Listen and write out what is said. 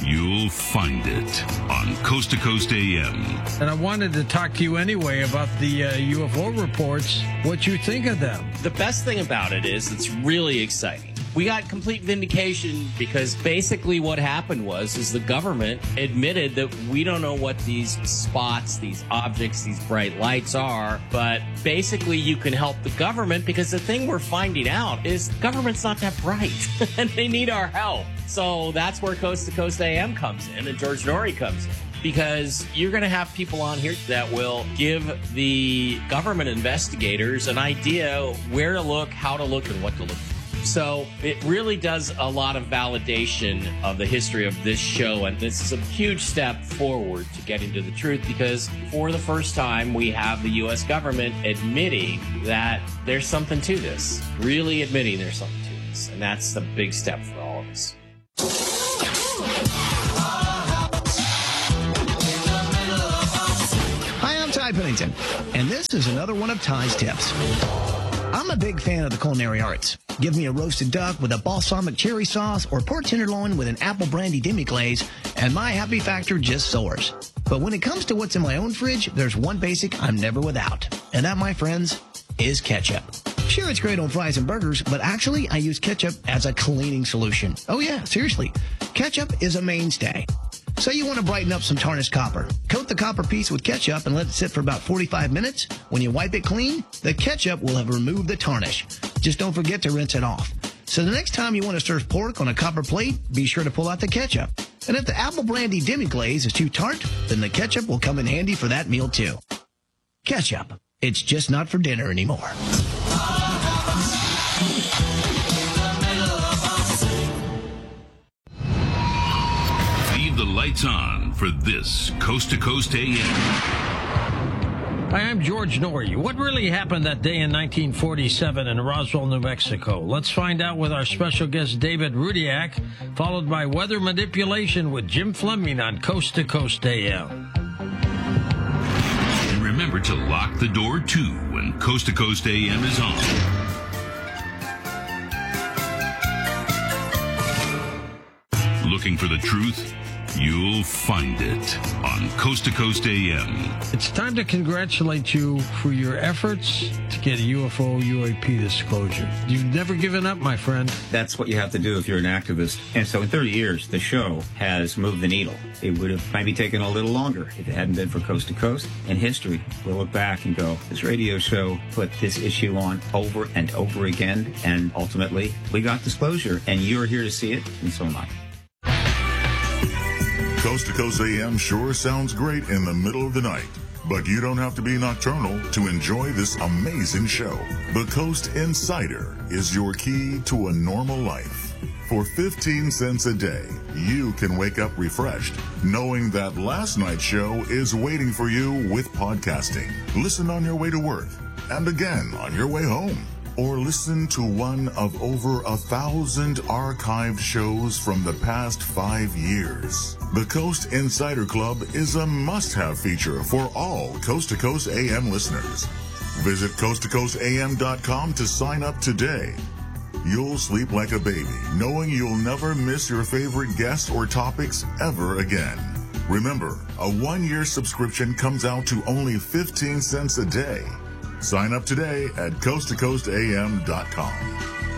You'll find it on Coast to Coast AM. And I wanted to talk to you anyway about the UFO reports, what you think of them. The best thing about it is it's really exciting. We got complete vindication because basically what happened is the government admitted that we don't know what these spots, these objects, these bright lights are, but basically you can help the government because the thing we're finding out is the government's not that bright and they need our help. So that's where Coast to Coast AM comes in and George Noory comes in. Because you're going to have people on here that will give the government investigators an idea where to look, how to look, and what to look for. So it really does a lot of validation of the history of this show, and this is a huge step forward to getting to the truth because for the first time we have the U.S. government admitting that there's something to this, really admitting there's something to this, and that's the big step for all of us. Hi, I'm Ty Pennington, and this is another one of Ty's tips. I'm a big fan of the culinary arts. Give me a roasted duck with a balsamic cherry sauce or pork tenderloin with an apple brandy demi-glaze, and my happy factor just soars. But when it comes to what's in my own fridge, there's one basic I'm never without. And that, my friends, is ketchup. Sure, it's great on fries and burgers, but actually I use ketchup as a cleaning solution. Oh yeah, seriously. Ketchup is a mainstay. Say you want to brighten up some tarnished copper. Coat the copper piece with ketchup and let it sit for about 45 minutes. When you wipe it clean, the ketchup will have removed the tarnish. Just don't forget to rinse it off. So the next time you want to serve pork on a copper plate, be sure to pull out the ketchup. And if the apple brandy demi-glaze is too tart, then the ketchup will come in handy for that meal too. Ketchup. It's just not for dinner anymore. The lights on for this Coast to Coast AM. Hi, I'm George Noory. What really happened that day in 1947 in Roswell, New Mexico? Let's find out with our special guest, David Rudiak, followed by weather manipulation with Jim Fleming on Coast to Coast AM. And remember to lock the door, too, when Coast to Coast AM is on. Looking for the truth? You'll find it on Coast to Coast AM. It's time to congratulate you for your efforts to get a UFO UAP disclosure. You've never given up, my friend. That's what you have to do if you're an activist. And so in 30 years, the show has moved the needle. It would have maybe taken a little longer if it hadn't been for Coast to Coast. In history, we'll look back and go, this radio show put this issue on over and over again, and ultimately, we got disclosure, and you're here to see it, and so am I. Coast to Coast AM sure sounds great in the middle of the night, but you don't have to be nocturnal to enjoy this amazing show. The Coast Insider is your key to a normal life. For 15 cents a day, you can wake up refreshed, knowing that last night's show is waiting for you with podcasting. Listen on your way to work, and again on your way home. Or listen to one of over 1,000 archived shows from the past 5 years. The Coast Insider Club is a must-have feature for all Coast to Coast AM listeners. Visit coasttocoastam.com to sign up today. You'll sleep like a baby, knowing you'll never miss your favorite guests or topics ever again. Remember, a 1-year subscription comes out to only 15 cents a day. Sign up today at coasttocoastam.com.